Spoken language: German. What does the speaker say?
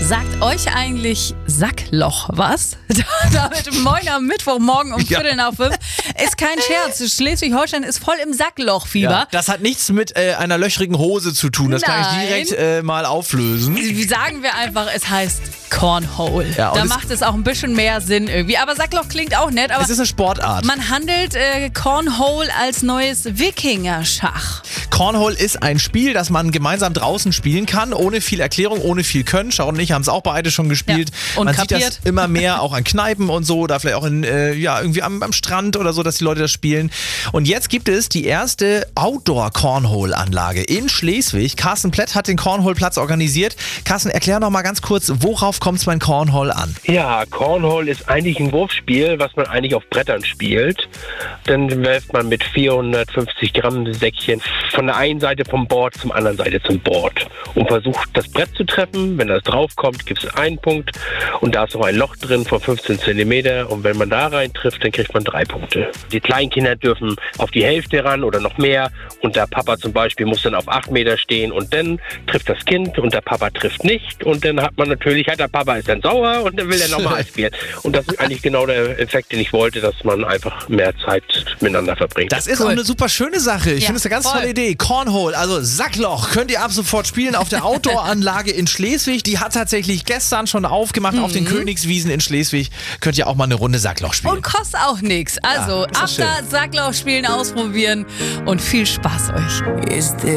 Sagt euch eigentlich Sackloch was? Damit moin am Mittwochmorgen um 4:45. Ist kein Scherz. Schleswig-Holstein ist voll im Sacklochfieber. Ja, das hat nichts mit einer löchrigen Hose zu tun. Das kann ich direkt mal auflösen. Wie sagen wir einfach, es heißt Cornhole. Ja, da macht es auch ein bisschen mehr Sinn irgendwie. Aber Sackloch klingt auch nett. Aber es ist eine Sportart. Man handelt Cornhole als neues Wikingerschach. Cornhole ist ein Spiel, das man gemeinsam draußen spielen kann, ohne viel Erklärung, ohne viel Können. Sharon und ich haben es auch beide schon gespielt. Ja, und man kapiert. sieht das immer mehr auch an Kneipen und so, oder vielleicht auch irgendwie am Strand oder so, dass die Leute das spielen. Und jetzt gibt es die erste Outdoor-Cornhole-Anlage in Schleswig. Carsten Plett hat den Cornhole-Platz organisiert. Carsten, erklär noch mal ganz kurz, worauf kommt es beim Cornhole an? Ja, Cornhole ist eigentlich ein Wurfspiel, was man eigentlich auf Brettern spielt. Dann werft man mit 450 Gramm Säckchen von der einen Seite vom Board zum anderen Seite zum Board und versucht das Brett zu treffen. Wenn das draufkommt, gibt es einen Punkt und da ist noch ein Loch drin von 15 Zentimeter und wenn man da rein trifft, dann kriegt man 3 Punkte. Die Kleinkinder dürfen auf die Hälfte ran oder noch mehr und der Papa zum Beispiel muss dann auf 8 Meter stehen und dann trifft das Kind und der Papa trifft nicht und dann hat der Papa ist dann sauer und dann will er nochmal spielen. Und das ist eigentlich genau der Effekt, den ich wollte, dass man einfach mehr Zeit miteinander verbringt. Das ist auch eine super schöne Sache. Ich finde es eine ganz tolle Idee. Cornhole, also Sackloch, könnt ihr ab sofort spielen auf der Outdoor-Anlage in Schleswig. Die hat tatsächlich gestern schon aufgemacht auf den Königswiesen in Schleswig. Könnt ihr auch mal eine Runde Sackloch spielen. Und kostet auch nichts. Also ab da Sackloch spielen, ausprobieren und viel Spaß euch.